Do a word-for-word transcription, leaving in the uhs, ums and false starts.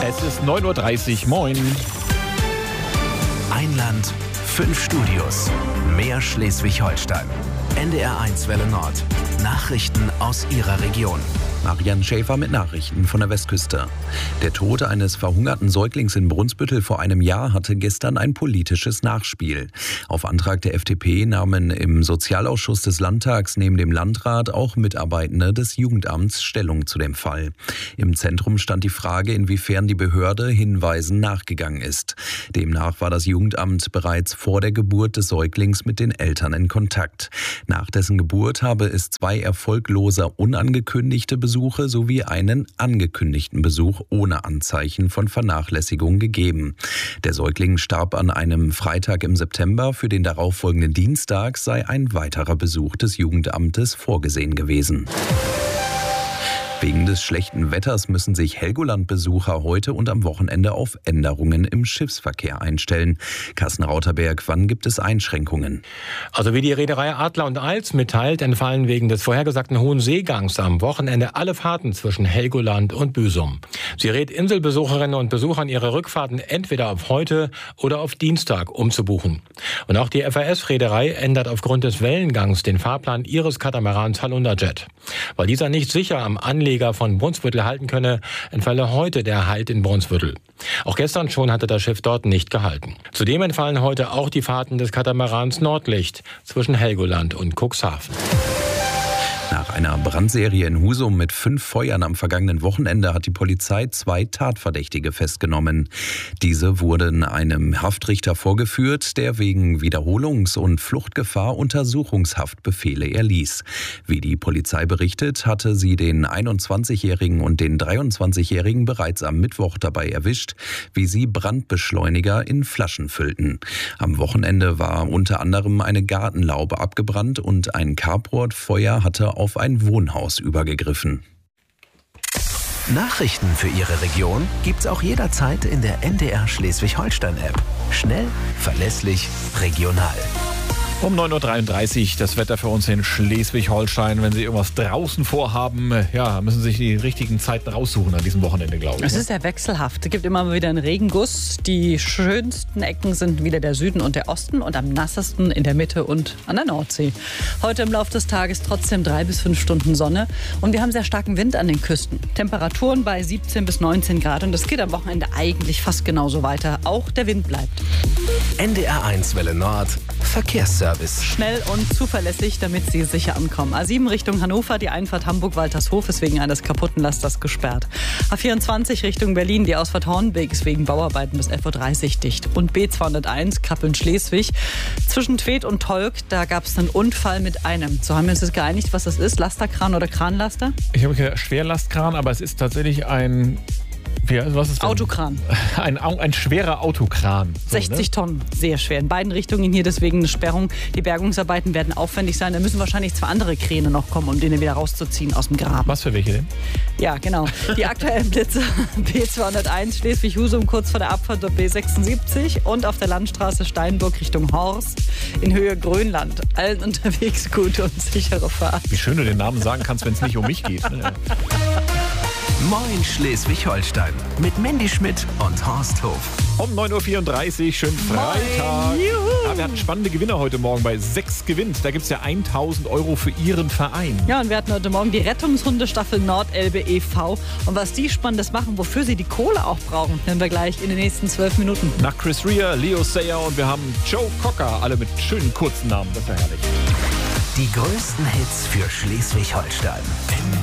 Es ist neun Uhr dreißig, moin. Ein Land, fünf Studios, mehr Schleswig-Holstein. N D R eins Welle Nord. Nachrichten aus Ihrer Region. Marian Schäfer mit Nachrichten von der Westküste. Der Tod eines verhungerten Säuglings in Brunsbüttel vor einem Jahr hatte gestern ein politisches Nachspiel. Auf Antrag der F D P nahmen im Sozialausschuss des Landtags neben dem Landrat auch Mitarbeitende des Jugendamts Stellung zu dem Fall. Im Zentrum stand die Frage, inwiefern die Behörde Hinweisen nachgegangen ist. Demnach war das Jugendamt bereits vor der Geburt des Säuglings mit den Eltern in Kontakt. Nach dessen Geburt habe es zwei erfolglose unangekündigte Besuche sowie einen angekündigten Besuch ohne Anzeichen von Vernachlässigung gegeben. Der Säugling starb an einem Freitag im September. Für den darauffolgenden Dienstag sei ein weiterer Besuch des Jugendamtes vorgesehen gewesen. Wegen des schlechten Wetters müssen sich Helgoland-Besucher heute und am Wochenende auf Änderungen im Schiffsverkehr einstellen. Carsten Rauterberg, wann gibt es Einschränkungen? Also wie die Reederei Adler und Alz mitteilt, entfallen wegen des vorhergesagten hohen Seegangs am Wochenende alle Fahrten zwischen Helgoland und Büsum. Sie rät Inselbesucherinnen und Besuchern, ihre Rückfahrten entweder auf heute oder auf Dienstag umzubuchen. Und auch die F A S-Reederei ändert aufgrund des Wellengangs den Fahrplan ihres Katamarans Halunderjet. Weil dieser nicht sicher am Anlegen von Brunsbüttel halten könne, entfalle heute der Halt in Brunsbüttel. Auch gestern schon hatte das Schiff dort nicht gehalten. Zudem entfallen heute auch die Fahrten des Katamarans Nordlicht zwischen Helgoland und Cuxhaven. Nach einer Brandserie in Husum mit fünf Feuern am vergangenen Wochenende hat die Polizei zwei Tatverdächtige festgenommen. Diese wurden einem Haftrichter vorgeführt, der wegen Wiederholungs- und Fluchtgefahr Untersuchungshaftbefehle erließ. Wie die Polizei berichtet, hatte sie den einundzwanzigjährigen und den dreiundzwanzigjährigen bereits am Mittwoch dabei erwischt, wie sie Brandbeschleuniger in Flaschen füllten. Am Wochenende war unter anderem eine Gartenlaube abgebrannt und ein Carportfeuer hatte auf ein Wohnhaus übergegriffen. Nachrichten für Ihre Region gibt's auch jederzeit in der N D R Schleswig-Holstein-App. Schnell, verlässlich, regional. Um neun Uhr dreiunddreißig das Wetter für uns in Schleswig-Holstein. Wenn Sie irgendwas draußen vorhaben, ja, müssen Sie sich die richtigen Zeiten raussuchen an diesem Wochenende, glaube ich. Es ist ja wechselhaft. Es gibt immer mal wieder einen Regenguss. Die schönsten Ecken sind wieder der Süden und der Osten und am nassesten in der Mitte und an der Nordsee. Heute im Laufe des Tages trotzdem drei bis fünf Stunden Sonne und wir haben sehr starken Wind an den Küsten. Temperaturen bei siebzehn bis neunzehn Grad und das geht am Wochenende eigentlich fast genauso weiter. Auch der Wind bleibt. N D R eins Welle Nord, Verkehrsservice. Schnell und zuverlässig, damit Sie sicher ankommen. A sieben Richtung Hannover, die Einfahrt Hamburg-Waltershof ist wegen eines kaputten Lasters gesperrt. A vierundzwanzig Richtung Berlin, die Ausfahrt Hornbeek ist wegen Bauarbeiten bis elf Uhr dreißig dicht. Und B zweihunderteins, Kappeln-Schleswig. Zwischen Tved und Tolk, da gab es einen Unfall mit einem. So haben wir uns jetzt geeinigt, was das ist. Lasterkran oder Kranlaster? Ich habe hier Schwerlastkran, aber es ist tatsächlich ein... Wie, was ist denn? Autokran. Ein, ein schwerer Autokran. So, sechzig ne? Tonnen, sehr schwer. In beiden Richtungen hier deswegen eine Sperrung. Die Bergungsarbeiten werden aufwendig sein. Da müssen wahrscheinlich zwei andere Kräne noch kommen, um den wieder rauszuziehen aus dem Graben. Was für welche denn? Ja, genau. Die aktuellen Blitze B zweihunderteins Schleswig-Husum kurz vor der Abfahrt der B sechsundsiebzig und auf der Landstraße Steinburg Richtung Horst in Höhe Grönland. Allen unterwegs gute und sichere Fahrt. Wie schön du den Namen sagen kannst, wenn es nicht um mich geht. Ne? Moin Schleswig-Holstein mit Mandy Schmidt und Horst Hof. Um neun Uhr vierunddreißig, schönen Freitag. Ja, wir hatten spannende Gewinner heute Morgen bei sechs gewinnt. Da gibt es ja tausend Euro für Ihren Verein. Ja, und wir hatten heute Morgen die Rettungshundestaffel Nordelbe e V. Und was die Spannendes machen, wofür sie die Kohle auch brauchen, hören wir gleich in den nächsten zwölf Minuten. Nach Chris Rea, Leo Sayer und wir haben Joe Cocker, alle mit schönen kurzen Namen. Das ist ja herrlich. Die größten Hits für Schleswig-Holstein.